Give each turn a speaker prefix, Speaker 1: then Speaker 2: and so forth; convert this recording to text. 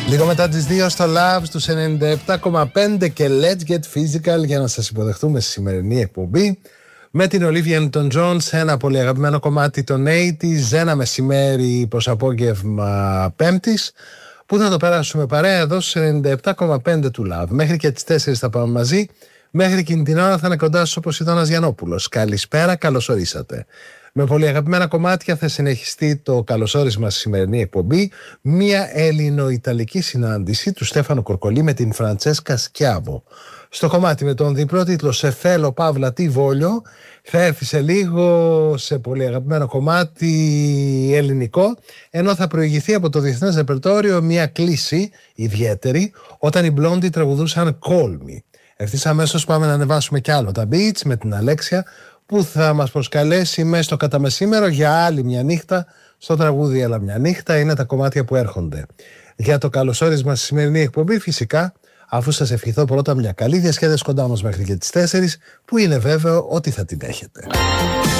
Speaker 1: Λίγο μετά τις 2 στο Love στους 97,5 και Let's Get Physical για να σας υποδεχτούμε στη σημερινή εκπομπή με την Olivia Newton-John σε ένα πολύ αγαπημένο κομμάτι των 80's, ένα μεσημέρι προς απόγευμα Πέμπτης που θα το περάσουμε παρέα εδώ στους 97,5 του Love. Μέχρι και τις 4 θα πάμε μαζί, μέχρι εκείνη την ώρα θα είναι κοντά σας ο Ποσειδώνας Γιαννόπουλος. Καλησπέρα, καλώς ορίσατε. Με πολύ αγαπημένα κομμάτια θα συνεχιστεί το καλωσόρισμα στη σημερινή εκπομπή, μια ελληνο-ιταλική συνάντηση του Στέφανο Κορκολί με την Φραντσέσκα Σκιάβο. Στο κομμάτι με τον διπλό τίτλο «Σε φέλο Παύλα τι βόλιο» θα έρθει σε λίγο σε πολύ αγαπημένο κομμάτι ελληνικό, ενώ θα προηγηθεί από το διεθνές ρεπερτόριο μια κλίση ιδιαίτερη όταν οι Blondie τραγουδούσαν «Call Me». Ευθύς αμέσως πάμε να ανεβάσουμε κι άλλο τα beats με την Αλέξια, που θα μας προσκαλέσει μέσα στο καταμεσήμερο για άλλη μια νύχτα στο τραγούδι «Έλα μια νύχτα». Είναι τα κομμάτια που έρχονται για το καλωσόρισμα στη σημερινή εκπομπή, φυσικά, αφού σας ευχηθώ πρώτα μια καλή διασκέδαση κοντά μας μέχρι και τις 4, που είναι βέβαιο ότι θα την έχετε.